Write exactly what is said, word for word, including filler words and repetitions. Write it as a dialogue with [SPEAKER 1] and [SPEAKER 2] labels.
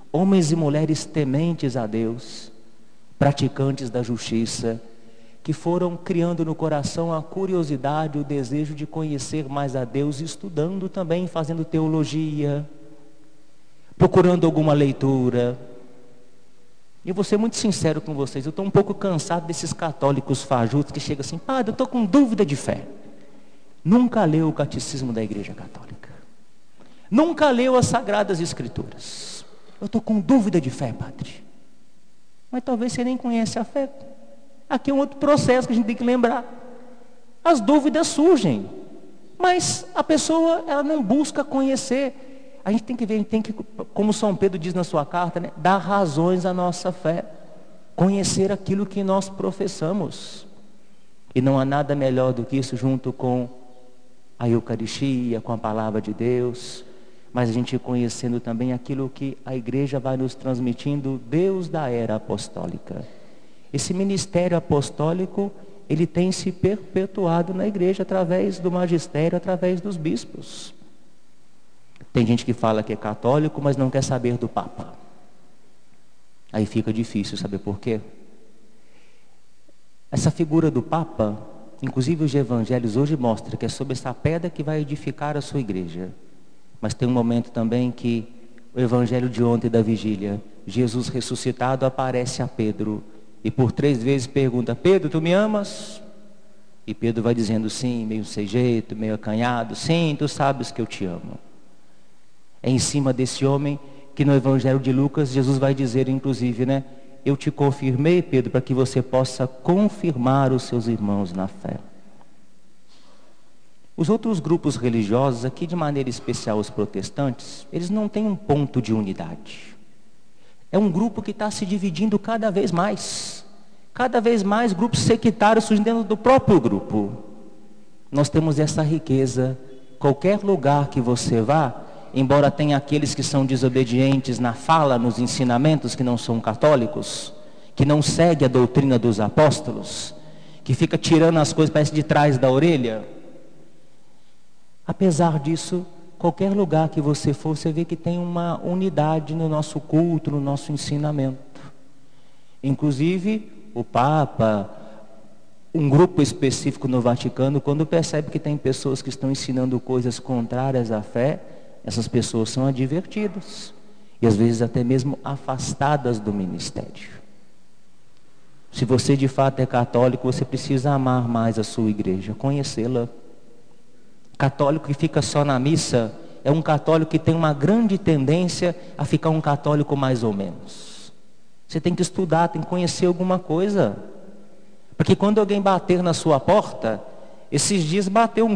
[SPEAKER 1] Homens e mulheres tementes a Deus, praticantes da justiça, que foram criando no coração a curiosidade, o desejo de conhecer mais a Deus, estudando também, fazendo teologia, procurando alguma leitura. E eu vou ser muito sincero com vocês, eu estou um pouco cansado desses católicos fajutos que chegam assim: padre, eu estou com dúvida de fé. Nunca leu o catecismo da Igreja Católica. Nunca leu as Sagradas Escrituras. Eu estou com dúvida de fé, padre. Mas talvez você nem conhece a fé. Aqui é um outro processo que a gente tem que lembrar. As dúvidas surgem, mas a pessoa, ela não busca conhecer. A gente tem que ver, a gente tem que, como São Pedro diz na sua carta, né, dar razões à nossa fé. Conhecer aquilo que nós professamos. E não há nada melhor do que isso, junto com a Eucaristia, com a Palavra de Deus, mas a gente conhecendo também aquilo que a igreja vai nos transmitindo, Deus da era apostólica. Esse ministério apostólico, ele tem se perpetuado na igreja através do magistério, através dos bispos. Tem gente que fala que é católico, mas não quer saber do Papa. Aí fica difícil saber por quê. Essa figura do Papa, inclusive os evangelhos hoje mostram que é sobre essa pedra que vai edificar a sua igreja. Mas tem um momento também que o evangelho de ontem da vigília, Jesus ressuscitado aparece a Pedro e por três vezes pergunta: Pedro, tu me amas? E Pedro vai dizendo sim, meio sem jeito, meio acanhado: sim, tu sabes que eu te amo. É em cima desse homem que no evangelho de Lucas Jesus vai dizer, inclusive, né? Eu te confirmei, Pedro, para que você possa confirmar os seus irmãos na fé. Os outros grupos religiosos, aqui de maneira especial os protestantes, eles não têm um ponto de unidade. É um grupo que está se dividindo cada vez mais. Cada vez mais grupos sectários surgem dentro do próprio grupo. Nós temos essa riqueza. Qualquer lugar que você vá, embora tenha aqueles que são desobedientes na fala, nos ensinamentos, que não são católicos, que não seguem a doutrina dos apóstolos, que fica tirando as coisas, parece de trás da orelha. Apesar disso, qualquer lugar que você for, você vê que tem uma unidade no nosso culto, no nosso ensinamento. Inclusive, o Papa, um grupo específico no Vaticano, quando percebe que tem pessoas que estão ensinando coisas contrárias à fé, essas pessoas são advertidas. E às vezes até mesmo afastadas do ministério. Se você de fato é católico, você precisa amar mais a sua igreja, conhecê-la. Católico que fica só na missa é um católico que tem uma grande tendência a ficar um católico mais ou menos. Você tem que estudar, tem que conhecer alguma coisa. Porque quando alguém bater na sua porta, esses dias bateu um